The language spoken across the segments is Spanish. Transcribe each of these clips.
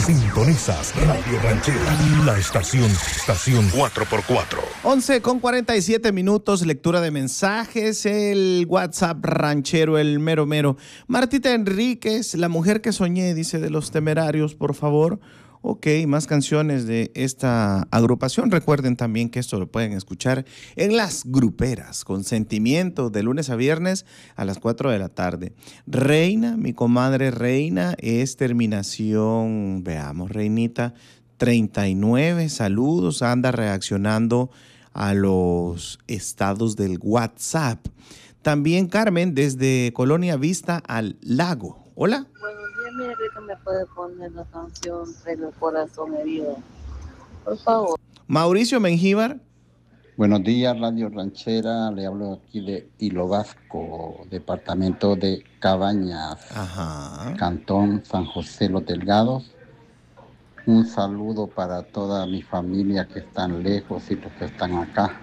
Sintonizas Radio Ranchera, la estación 4x4. 11:47, lectura de mensajes, el WhatsApp ranchero, el mero mero. Martita Enríquez, La mujer que soñé, dice, de Los Temerarios, por favor. Ok, más canciones de esta agrupación. Recuerden también que esto lo pueden escuchar en Las Gruperas, con sentimiento, de lunes a viernes a las 4 de la tarde. Reina, mi comadre Reina, es terminación, veamos, Reinita, 39, saludos, anda reaccionando a los estados del WhatsApp. También Carmen, desde Colonia Vista al Lago. Hola. Buenos días, mi Enrique, me puede poner la canción Traigo el corazón herido, por favor. Mauricio Mengíbar. Buenos días, Radio Ranchera, le hablo aquí de Hilo Vasco, departamento de Cabañas, Cantón San José Los Delgados. Un saludo para toda mi familia que están lejos y los que están acá.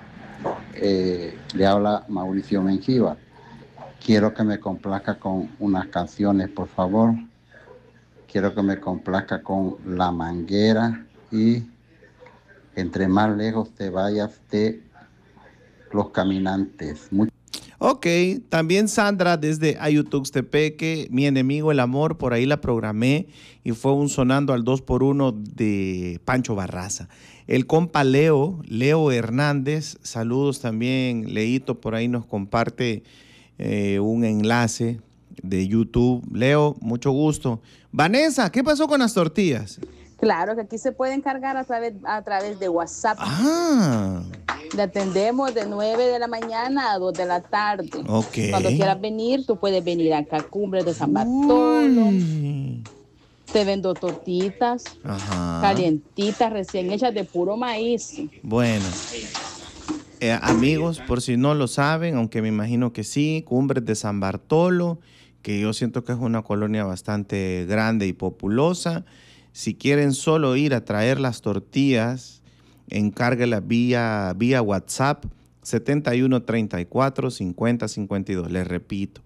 Le habla Mauricio Mengíbar. Quiero que me complazca con unas canciones, por favor. Quiero que me complazca con La Manguera y Entre más lejos te vayas de Los Caminantes. Ok, también Sandra desde Ayutuxtepeque, Mi enemigo el amor, por ahí la programé y fue un sonando al 2x1 de Pancho Barraza. El compa Leo Hernández, saludos también, Leito por ahí nos comparte un enlace de YouTube. Leo, mucho gusto. Vanessa, ¿qué pasó con las tortillas? Claro que aquí se pueden cargar a través de WhatsApp. Le atendemos de 9 de la mañana a 2 de la tarde. Okay. Cuando quieras venir, tú puedes venir acá a Cumbres de San Bartolo. Te vendo tortitas calientitas, recién hechas de puro maíz. Bueno. Amigos, por si no lo saben, aunque me imagino que sí, Cumbres de San Bartolo, que yo siento que es una colonia bastante grande y populosa. Si quieren solo ir a traer las tortillas, encárguelas vía WhatsApp 7134-5052. Les repito,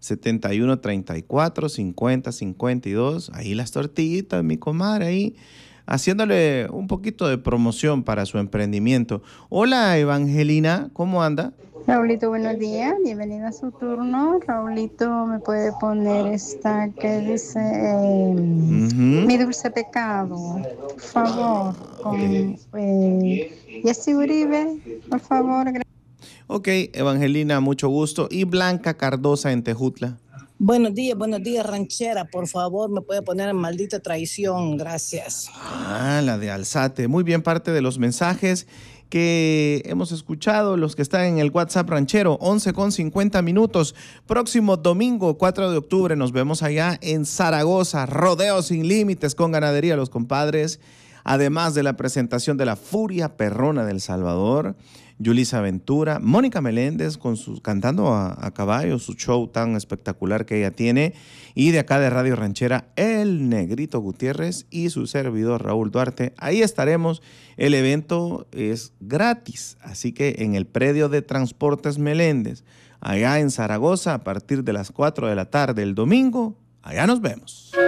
7134-5052. Ahí las tortillitas, mi comadre, ahí haciéndole un poquito de promoción para su emprendimiento. Hola, Evangelina, ¿cómo anda? Raulito, buenos días, bienvenido a su turno. Raulito, ¿me puede poner esta que dice Mi dulce pecado, por favor, con Jessy Uribe, por favor? Ok, Evangelina, mucho gusto. Y Blanca Cardosa en Tejutla. Buenos días, ranchera, por favor, me puede poner Maldita Traición, gracias. La de Alzate, muy bien, parte de los mensajes que hemos escuchado, los que están en el WhatsApp ranchero, 11:50. Próximo domingo, 4 de octubre, nos vemos allá en Zaragoza, Rodeo Sin Límites con Ganadería Los Compadres, además de la presentación de la Furia Perrona del Salvador, Yulisa Ventura, Mónica Meléndez cantando a caballo, su show tan espectacular que ella tiene, y de acá de Radio Ranchera, el Negrito Gutiérrez y su servidor Raúl Duarte. Ahí estaremos. El evento es gratis, así que en el predio de Transportes Meléndez, allá en Zaragoza, a partir de las 4 de la tarde el domingo, allá nos vemos.